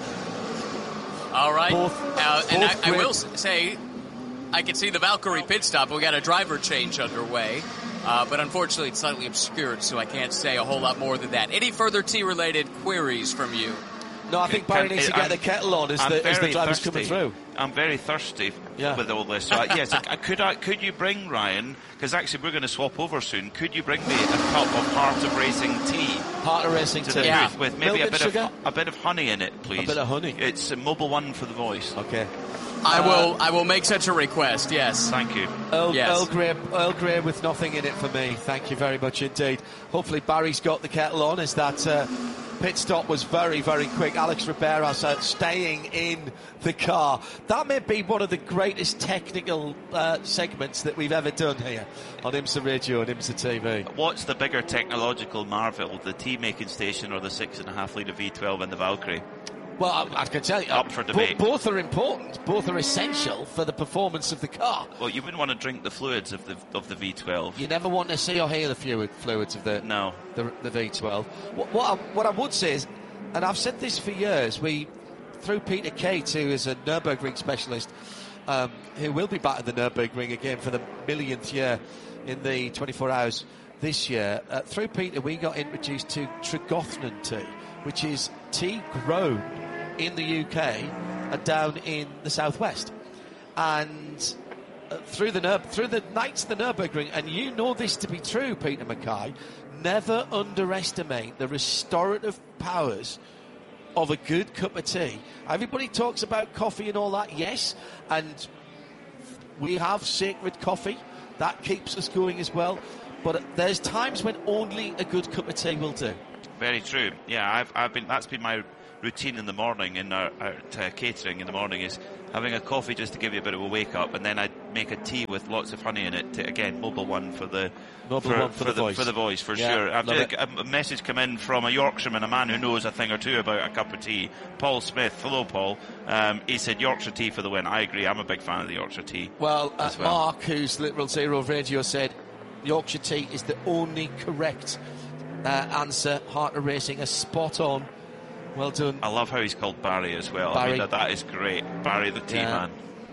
All right.
Both-
uh, and I,
both
I
great.
will s- say, I can see the Valkyrie pit stop. We got a driver change underway, uh, but unfortunately it's slightly obscured, so I can't say a whole lot more than that. Any further tea-related queries from you?
No, I think Barry
Can-
needs to
I'm-
get the kettle on as
I'm
the, as the
very
driver's
thirsty.
coming through.
I'm very thirsty
Yeah.
with all this. So I, yes, I, could I, could you bring, Ryan, because actually we're going to swap over soon, could you bring me a cup of Heart of Racing tea
Heart of Racing
to
tea.
the
Yeah.
booth with
Milk
maybe a
and
bit,
sugar?
of, a bit of honey in it, please?
bit of honey?
It's a Mobile One for the voice.
Okay.
I will. I will make such a request. Yes.
Thank you.
Earl,
Yes.
Earl Grey, Earl Grey with nothing in it for me. Thank you very much indeed. Hopefully Barry's got the kettle on, as that uh, pit stop was very, very quick. Alex Riberas uh, staying in the car. That may be one of the greatest technical uh, segments that we've ever done here on IMSA Radio and IMSA T V.
What's the bigger technological marvel, the tea making station or the six and a half litre V twelve in the Valkyrie?
Well, I, I can tell you,
Up for
bo-
debate.
both are important. Both are essential for the performance of the car.
Well, you wouldn't want to drink the fluids of the of the V twelve.
You never want to see or hear the fluid, fluids of the
No.
the, the V twelve. What, what, I, what I would say is, and I've said this for years, we, through Peter Cates, who is a Nürburgring specialist, um, who will be back at the Nürburgring again for the millionth year in the twenty-four hours this year, uh, through Peter we got introduced to Tregothnan tea, which is tea grown in the U K and down in the southwest. And uh, through the Nur- through the nights of the Nürburgring, and you know this to be true, Peter Mackay, never underestimate the restorative powers of a good cup of tea. Everybody talks about coffee and all that, yes, and we have sacred coffee. That keeps us going as well. But there's times when only a good cup of tea will do.
Very true. Yeah, I've, I've been. That's been my routine in the morning in our, our uh, catering in the morning, is having a coffee just to give you a bit of a wake up, and then I make a tea with lots of honey in it. To, again, Mobile One for the
Mobile
for,
One for,
for
the,
the
voice
for the voice for
yeah,
sure. I've
had
a, a message come in from a Yorkshireman, a man who knows a thing or two about a cup of tea. Paul Smith. Hello, Paul. Um, he said Yorkshire tea for the win. I agree. I'm a big fan of the Yorkshire tea.
Well, uh,
well.
Mark, who's Literal Zero Radio, said Yorkshire tea is the only correct uh, answer. Heart of Racing, a spot on. Well done.
I love how he's called Barry as well.
Barry.
I mean, that, that is great. Barry the tea
Yeah.
man.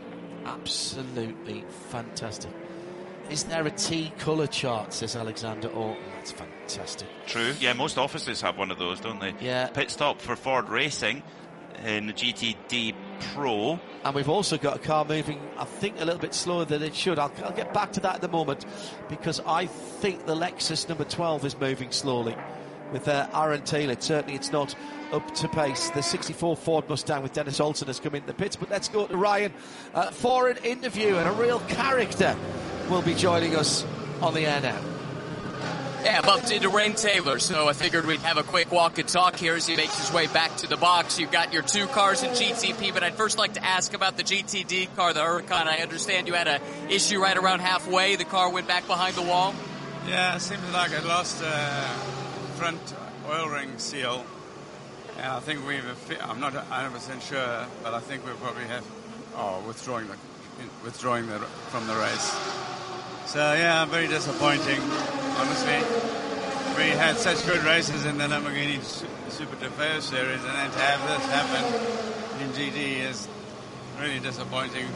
Absolutely fantastic. Is there a tea colour chart, says Alexander Orton? That's fantastic.
True. Yeah, most offices have one of those, don't they?
Yeah.
Pit stop for Ford Racing in the G T D Pro.
And we've also got a car moving, I think, a little bit slower than it should. I'll, I'll get back to that at the moment, because I think the Lexus number twelve is moving slowly with uh, Aaron Taylor. Certainly it's not up to pace. The sixty-four Ford Mustang with Dennis Olsen has come into the pits. But let's go to Ryan uh, for an interview, and a real character will be joining us on the air now.
Yeah, bumped into Ren Taylor, so I figured we'd have a quick walk and talk here as he makes his way back to the box. You've got your two cars in G T P, but I'd first like to ask about the G T D car, the Huracan. I understand you had an issue right around halfway. The car went back behind the wall.
Yeah, it seems like I lost uh, front oil ring seal. And I think we've, I'm not one hundred percent sure, but I think we probably have, oh, withdrawing the, withdrawing the, from the race. So yeah, very disappointing, honestly. We had such good races in the Lamborghini Super Trofeo series, and then to have this happen in G D is really disappointing.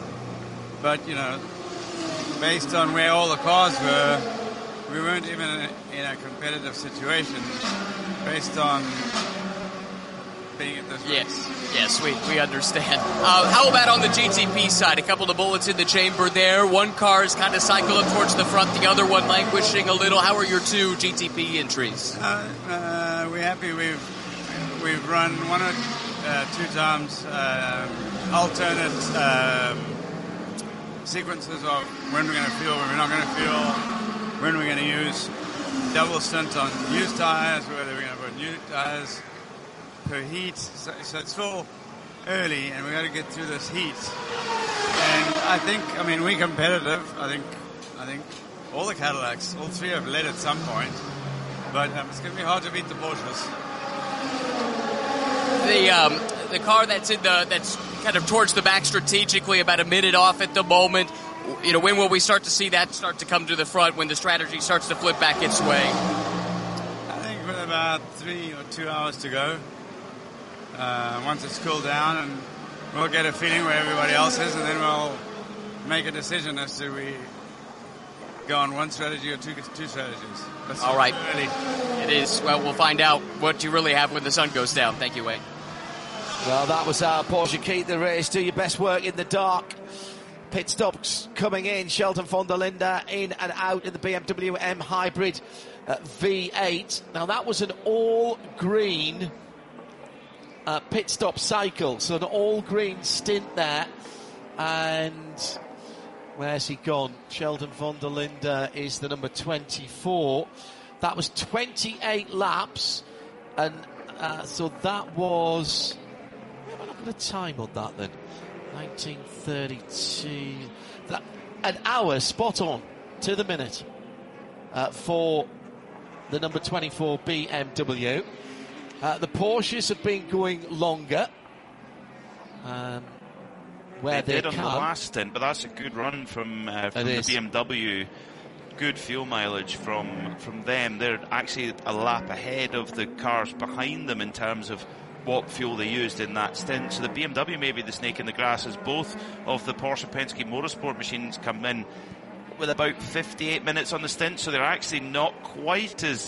But, you know, based on where all the cars were, we weren't even in a, in a competitive situation based on being at this race.
Yes, yes, we, we understand. Uh, how about on the G T P side? A couple of bullets in the chamber there. One car is kind of cycling towards the front, the other one languishing a little. How are your two G T P entries?
Uh, uh, we're happy we've we've run one or uh, two times uh, alternate um, sequences of when we're going to fuel, when we're not going to fuel, when we're going to use double stint on used tires, whether we're going to put new tires per heat. So, so it's still early, and we got to get through this heat. And I think, I mean, we're competitive. I think, I think all the Cadillacs, all three have led at some point, but um, it's going to be hard to beat the Porsches.
The um, the car that's in the that's kind of towards the back strategically, about a minute off at the moment. You know, when will we start to see that start to come to the front, when the strategy starts to flip back its way?
I think with about three or two hours to go. Uh, once it's cooled down, and we'll get a feeling where everybody else is, and then we'll make a decision as to we go on one strategy or two two strategies. That's
All right.
Early.
It is. Well, we'll find out what you really have when the sun goes down. Thank you, Wayne.
Well, that was our Porsche Key to the race. Do your best work in the dark. Pit stops coming in. Sheldon von der Linde in and out in the B M W M Hybrid uh, V eight. Now, that was an all-green Uh, pit stop cycle, so an all-green stint there. And where's he gone? Sheldon von der Linde is the number twenty-four. That was twenty-eight laps, and uh, so that was... Have I not got a time on that then? nineteen thirty-two. That, an hour spot on to the minute uh, for the number twenty-four B M W. Uh, the Porsches have been going longer, um, where
they,
they
did
can.
on the last stint, but that's a good run from, uh, from the
is.
B M W. Good fuel mileage from from them. They're actually a lap ahead of the cars behind them in terms of what fuel they used in that stint. So the B M W may be the snake in the grass, as both of the Porsche Penske Motorsport machines come in with about fifty-eight minutes on the stint, so they're actually not quite as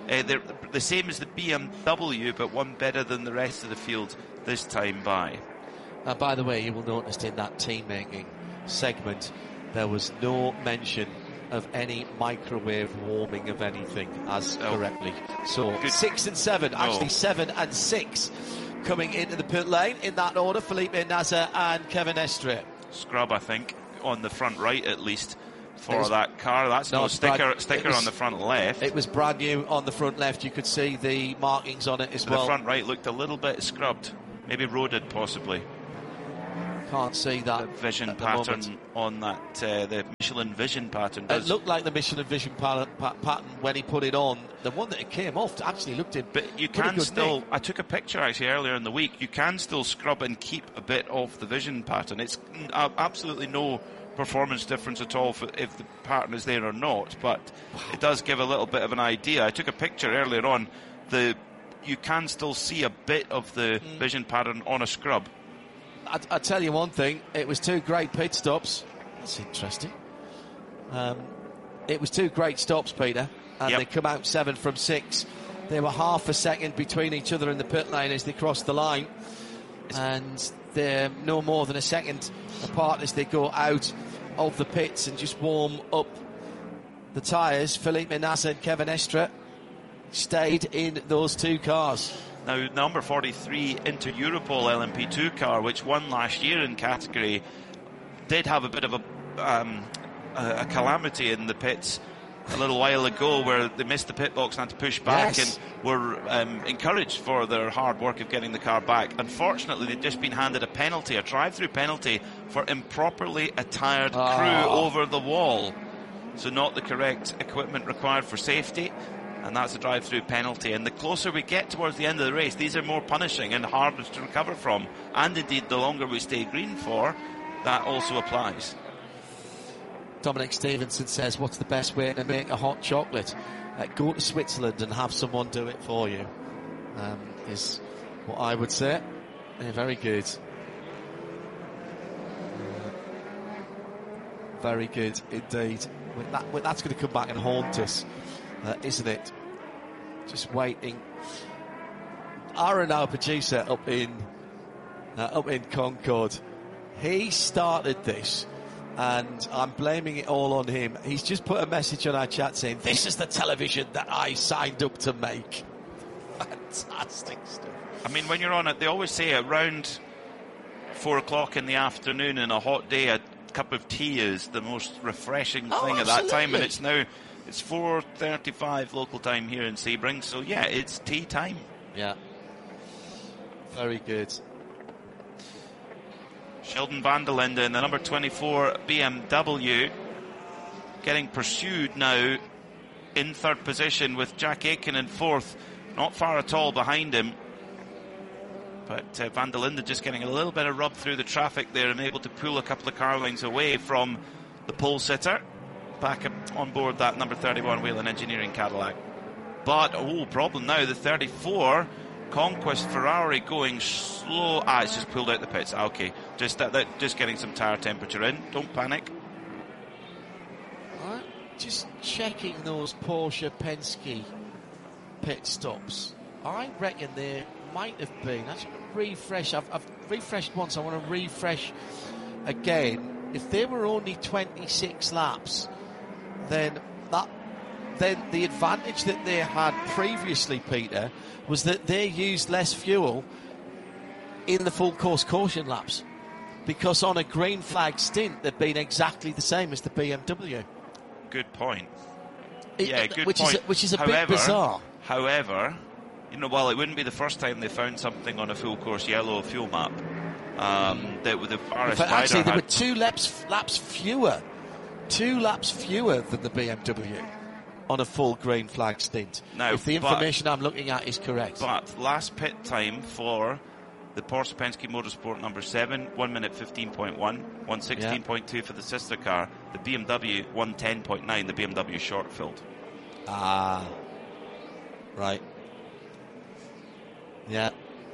Uh, they're the same as the B M W, but one better than the rest of the field this time by.
Uh, by the way, you will notice in that team-making segment, there was no mention of any microwave warming of anything as oh. correctly. So Good. six and seven, no. actually seven and six coming into the pit lane in that order. Felipe Nasr and Kevin Estre.
Scrub, I think, on the front right at least for was, that car. That's no, no sticker, brand, sticker was, on the front left.
It was brand new on the front left. You could see the markings on it as
the
well.
The front right looked a little bit scrubbed, maybe roded possibly.
Can't see that
the vision pattern on that uh, the Michelin Vision pattern does.
It looked like the Michelin Vision pa- pa- pattern when he put it on. The one that it came off actually looked in,
but you can still nick. I took a picture actually earlier in the week. You can still scrub and keep a bit of the vision pattern. It's uh, absolutely no performance difference at all for if the pattern is there or not, but wow. it does give a little bit of an idea. I took a picture earlier on. The you can still see a bit of the mm. vision pattern on a scrub.
I, I tell you one thing, it was two great pit stops. That's interesting. Um, it was two great stops, Peter, and yep. they come out seven from six. They were half a second between each other in the pit lane as they crossed the line, and they're no more than a second apart as they go out of the pits and just warm up the tyres. Felipe Nasr and Kevin Estre stayed in those two cars.
Now, number forty-three Inter Europol L M P two car, which won last year in category, did have a bit of a, um, a, a calamity in the pits a little while ago where they missed the pit box and had to push back yes. and were um, encouraged for their hard work of getting the car back. Unfortunately, they've just been handed a penalty, a drive-through penalty for improperly attired oh. crew over the wall. So not the correct equipment required for safety. And that's a drive-through penalty. And the closer we get towards the end of the race, these are more punishing and harder to recover from. And indeed, the longer we stay green for, that also applies.
Dominic Stevenson says, what's the best way to make a hot chocolate? Uh, go to Switzerland and have someone do it for you, um, is what I would say. Yeah, very good. Uh, very good indeed. That, that's going to come back and haunt us. Uh, isn't it? Just waiting. Aaron, our producer up in uh, up in Concord, he started this, and I'm blaming it all on him. He's just put a message on our chat saying, "This is the television that I signed up to make." Fantastic stuff.
I mean, when you're on it, they always say around four o'clock in the afternoon in a hot day, a cup of tea is the most refreshing
oh,
thing
absolutely.
at that time, and it's now. It's four thirty-five local time here in Sebring, so yeah, it's tea time.
Yeah. Very good.
Sheldon van der Linde in the number twenty-four B M W getting pursued now in third position with Jack Aitken in fourth, not far at all behind him. But uh, van der Linde just getting a little bit of rub through the traffic there and able to pull a couple of car lengths away from the pole sitter. Back on board that number thirty-one Whelen Engineering Cadillac. But, oh, problem now, the thirty-four Conquest Ferrari going slow. Ah, it's just pulled out the pits. Ah, okay, just that, that, just getting some tyre temperature in. Don't panic.
Right. Just checking those Porsche Penske pit stops. I reckon there might have been. I should refresh. I've, I've refreshed once. I want to refresh again. If there were only twenty-six laps, then that then the advantage that they had previously, Peter, was that they used less fuel in the full course caution laps, because on a green flag stint they've been exactly the same as the B M W.
Good point.
It,
yeah, good
which
point.
Is a, which is a
however,
bit bizarre.
However, you know, while it wouldn't be the first time they found something on a full course yellow fuel map, um, that with the R S
fact, actually, there
had
were two laps laps fewer, two laps fewer than the B M W on a full green flag stint.
Now,
if the information but, I'm looking at is correct.
But last pit time for the Porsche Penske Motorsport number seven, one minute fifteen point one, one sixteen point two yeah. for the sister car. The B M W one ten point nine. The B M W short filled.
Ah, right. Yeah.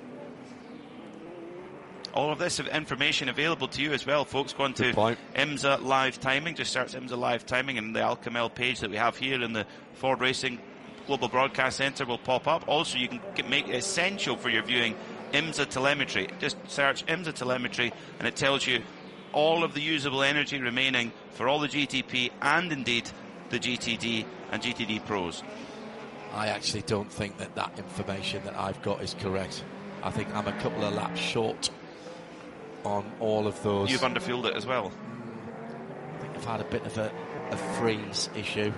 All of this information available to you as well, folks. Go on to IMSA Live Timing. Just search IMSA Live Timing and the Al Kamel page that we have here in the Ford Racing Global Broadcast Centre will pop up. Also, you can get, make it essential for your viewing IMSA telemetry. Just search IMSA telemetry and it tells you all of the usable energy remaining for all the G T P and indeed the G T D and G T D Pros.
I actually don't think that that information that I've got is correct. I think I'm a couple of laps short on all of those.
You've underfueled it as well.
I think I've had a bit of a, a freeze issue.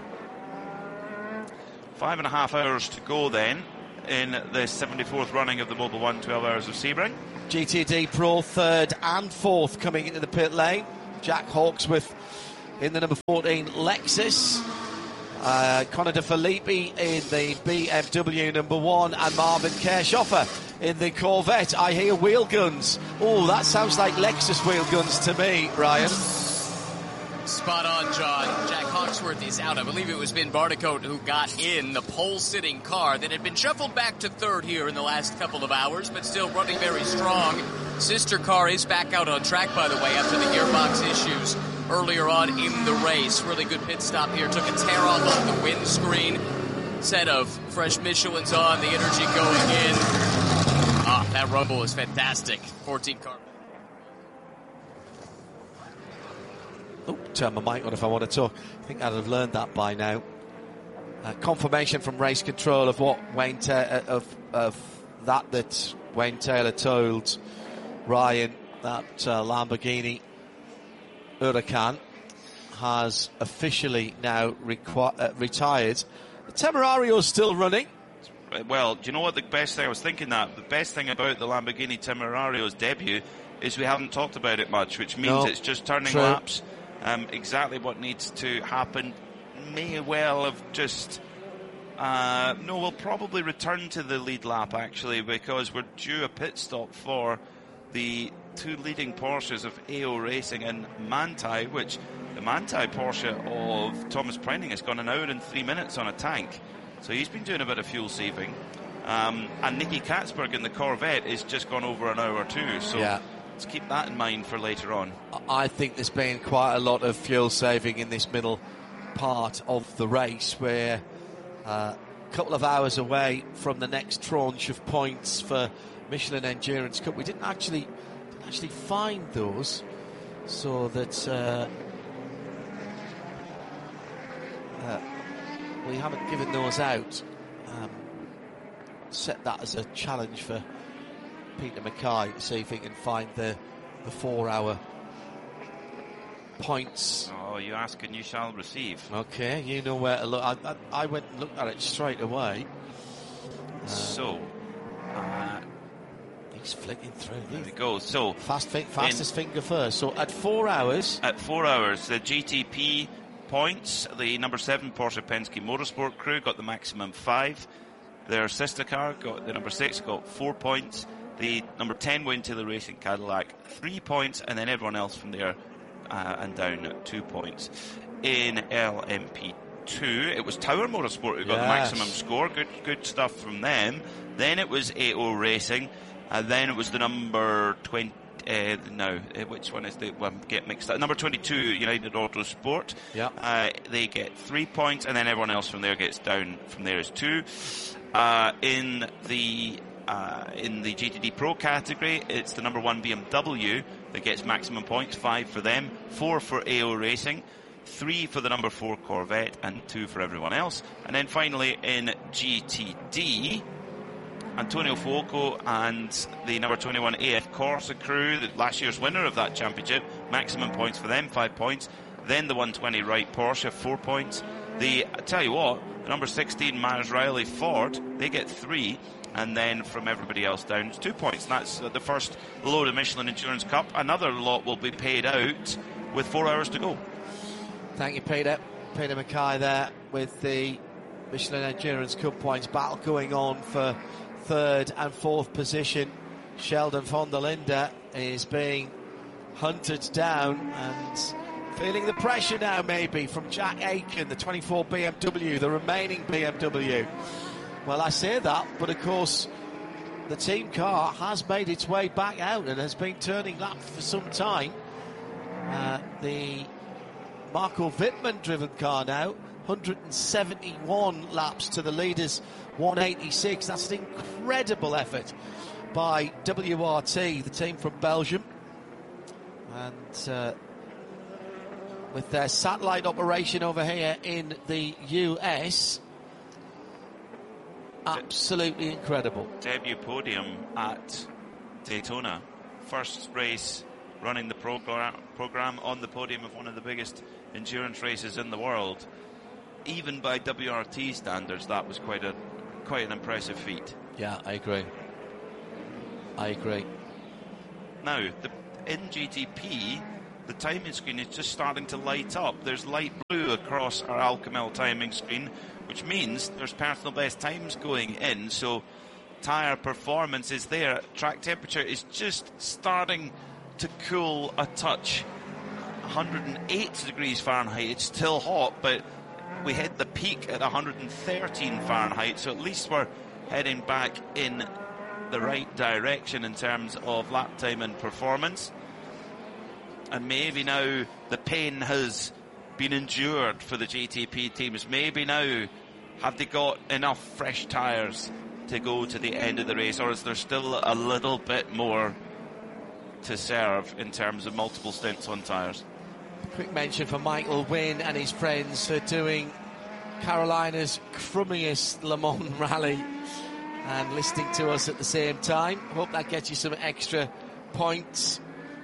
Five and a half hours to go then in the seventy-fourth running of the Mobil one twelve Hours of Sebring.
G T D Pro third and fourth coming into the pit lane. Jack Hawksworth in the number fourteen Lexus. Uh, Connor De Filippi in the B M W number one, and Marvin Kirchhoffer in the Corvette. I hear wheel guns. Oh, that sounds like Lexus wheel guns to me, Ryan.
Spot on, John. Jack Hawksworth is out. I believe it was Ben Barnicoat who got in the pole-sitting car that had been shuffled back to third here in the last couple of hours, but still running very strong. Sister car is back out on track, by the way, after the gearbox issues earlier on in the race. Really good pit stop here. Took a tear off of the windscreen. Set of fresh Michelin's on. The energy going in. Ah, that rumble is fantastic. fourteen car.
Oh, turn my mic on if I want to talk. I think I'd have learned that by now. Uh, confirmation from race control of what Wayne Ta- uh, of of that that Wayne Taylor told Ryan, that uh, Lamborghini Huracan has officially now requ- uh, retired. The Temerario's still running.
Well, do you know what the best thing I was thinking that the best thing about the Lamborghini Temerario's debut is we haven't talked about it much, which means
no,
it's just turning
true.
laps. Um, exactly what needs to happen. May well have just uh, no, we'll probably return to the lead lap actually, because we're due a pit stop for the two leading Porsches of A O Racing and Manthey, which the Manthey Porsche of Thomas Preining has gone an hour and three minutes on a tank, so he's been doing a bit of fuel saving. Um, and Nicky Katzberg in the Corvette is just gone over an hour too, so yeah. Let's keep that in mind for later on.
I think there's been quite a lot of fuel saving in this middle part of the race, where uh, a couple of hours away from the next tranche of points for Michelin Endurance Cup. We didn't actually didn't actually find those, so that uh, uh, we haven't given those out. Um, set that as a challenge for Peter Mackay to see if he can find the the four-hour points.
Oh, you ask and you shall receive.
Okay, you know where to look. I, I, I went and looked at it straight away. Uh,
so, uh,
he's flicking through.
There we go. So,
Fast fi- fastest finger first. So at four hours.
At four hours, the G T P points, the number seven Porsche Penske Motorsport crew got the maximum five. Their sister car got the number six got four points. The number ten Wayne Taylor Racing Cadillac three points, and then everyone else from there uh, and down at two points. In L M P two, it was Tower Motorsport who got yes. the maximum score. Good, good stuff from them. Then it was A O Racing, and then it was the number twenty. Uh, no, uh, which one is the one? Get mixed up. Number twenty-two, United Autosport.
Yeah.
Uh, they get three points, and then everyone else from there gets down from there as two. Uh, in the uh, in the G T D Pro category, it's the number one B M W that gets maximum points, five for them, four for A O Racing, three for the number four Corvette, and two for everyone else. And then finally in G T D, Antonio Fuoco and the number twenty-one A F Corsa crew, the last year's winner of that championship, maximum points for them, five points. Then the one twenty Wright Porsche, four points. The, I tell you what, the number sixteen Maz Riley Ford, they get three. And then from everybody else down, it's two points. That's the first load of Michelin Endurance Cup. Another lot will be paid out with four hours to go.
Thank you, Peter. Peter Mackay there with the Michelin Endurance Cup points. Battle going on for third and fourth position. Sheldon von der Linde is being hunted down and feeling the pressure now maybe from Jack Aitken, the twenty-four B M W, the remaining B M W. Well, I say that, but of course the team car has made its way back out and has been turning laps for some time. Uh, the Marco Wittmann driven car now one hundred seventy-one laps to the leaders, one eighty-six. That's an incredible effort by W R T, the team from Belgium. And uh, with their satellite operation over here in the U S, absolutely incredible.
Debut podium at Daytona. First race running the program, program on the podium of one of the biggest endurance races in the world. Even by W R T standards, that was quite a quite an impressive feat.
Yeah, I agree. I agree.
Now, the, in G T P, the timing screen is just starting to light up. There's light blue across our Alcamel timing screen, which means there's personal best times going in, so tyre performance is there. Track temperature is just starting to cool a touch. one hundred eight degrees Fahrenheit, it's still hot, but we hit the peak at one hundred thirteen Fahrenheit, so at least we're heading back in the right direction in terms of lap time and performance. And maybe now the pain has been endured for the G T P teams. Maybe now have they got enough fresh tyres to go to the end of the race, or is there still a little bit more to serve in terms of multiple stints on tyres?
Quick mention for Michael Wynn and his friends for doing Carolina's crummiest Le Mans rally and listening to us at the same time. Hope that gets you some extra points.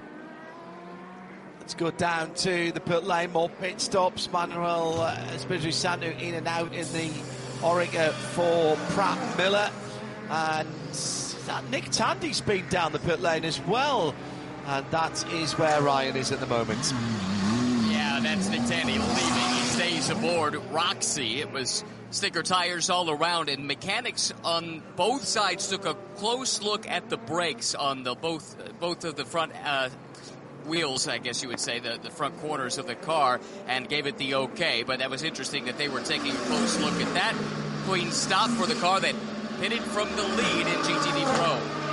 Let's go down to the pit lane, more pit stops. Manuel uh, Espiritu Santo in and out in the Oreca for Pratt Miller. And that Nick Tandy's been down the pit lane as well. And that is where Ryan is at the moment.
Yeah, that's Nick Tandy leaving. He stays aboard Roxy. It was sticker tires all around, and mechanics on both sides took a close look at the brakes on the both both of the front uh, wheels, I guess you would say, the, the front corners of the car, and gave it the okay. But that was interesting that they were taking a close look at that. Clean stop for the car that pitted from the lead in G T D Pro.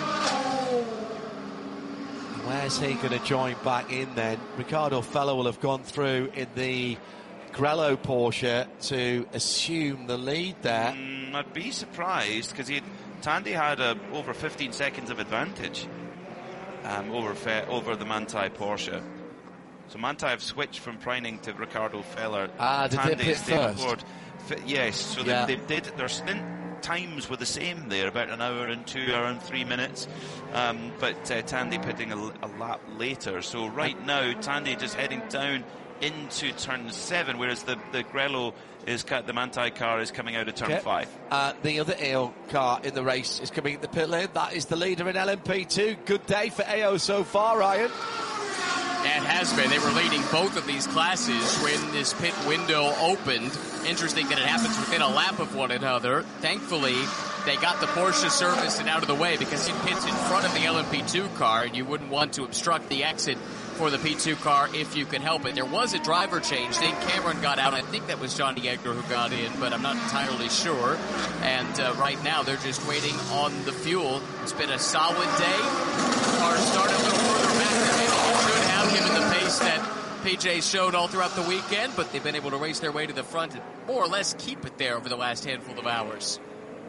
Where's he going to join back in then? Ricardo Feller will have gone through in the Grello Porsche to assume the lead there.
Mm, I'd be surprised, because Tandy had a, over fifteen seconds of advantage um, over fe- over the Manthey Porsche. So Manthey have switched from Preining to Ricardo Feller.
Ah, did
Tandy
they pit first?
Aboard. F- yes, so
yeah.
they, they did. Their stint times were the same there, about an hour and two, hour and three minutes. Um, but uh, Tandy pitting a, a lap later. So right now, Tandy just heading down into turn seven, whereas the, the Grello is cut, the Manthey car is coming out of turn
okay.
five.
Uh, the other A O car in the race is coming at the pit lane. That is the leader in L M P two. Good day for A O so far, Ryan.
It has been. They were leading both of these classes when this pit window opened. Interesting that it happens within a lap of one another. Thankfully, they got the Porsche serviced and out of the way, because it pits in front of the L M P two car, and you wouldn't want to obstruct the exit for the P two car if you could help it. There was a driver change. Dane Cameron got out. I think that was Johnny Edgar who got in, but I'm not entirely sure. And uh, right now, they're just waiting on the fuel. It's been a solid day. Car started a little further back than maybe it should have, given the pace that P J showed all throughout the weekend, but they've been able to race their way to the front and more or less keep it there over the last handful of hours.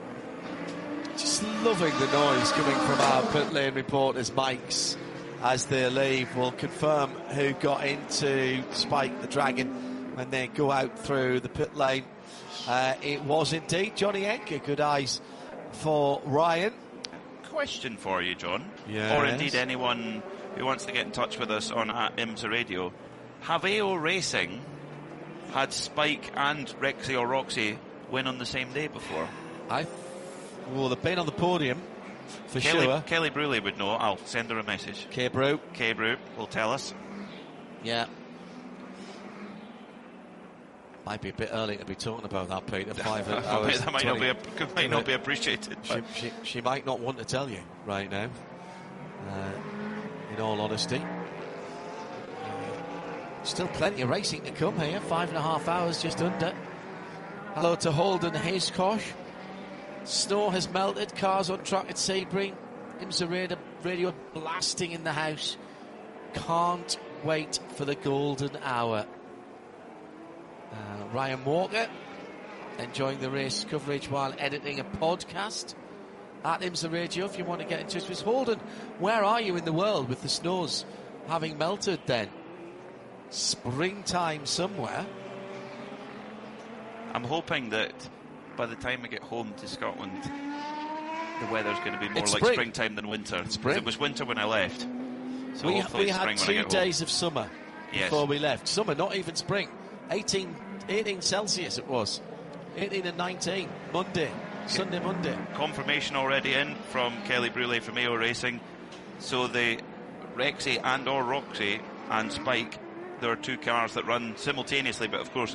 Just loving the noise coming from our pit lane reporters' mics as they leave. Will confirm who got into Spike the Dragon when they go out through the pit lane. Uh, it was indeed Johnny Edgar. Good eyes for Ryan.
Question for you, John,
yes.
or indeed anyone who wants to get in touch with us on at IMSA Radio. Have A O Racing had Spike and Rexy or Roxy win on the same day before?
I th- well, they've been on the podium for
Kelly,
sure.
Kelly Bruley would know. I'll send her a message.
K Brew.
K Brew will tell us.
Yeah. Might be a bit early to be talking about that, Peter. Five hours.
That might, not be, a, might not be appreciated.
She, she, she might not want to tell you right now, uh, in all honesty. Uh, still plenty of racing to come here. Five and a half hours just under. Hello to Holden Hayskosh. Snow has melted. Cars on track at Sebring. IMSA radio, radio blasting in the house. Can't wait for the golden hour. Uh, Ryan Walker enjoying the race coverage while editing a podcast at IMSA Radio if you want to get in touch with us. Holden, where are you in the world with the snows having melted then? Springtime somewhere.
I'm hoping that by the time I get home to Scotland, the weather's going to be more
It's
like
spring.
springtime than winter.
Spring.
It was winter when I left. So
we
hopefully
we
it's
had
spring when I
two
get home.
days of summer
Yes.
before we left. Summer, not even spring. eighteen, eighteen Celsius it was. eighteen and nineteen. Monday. Sunday, Monday.
Confirmation already in from Kelly Brulé from A O Racing. So the Rexy and or Roxy and Spike, there are two cars that run simultaneously, but of course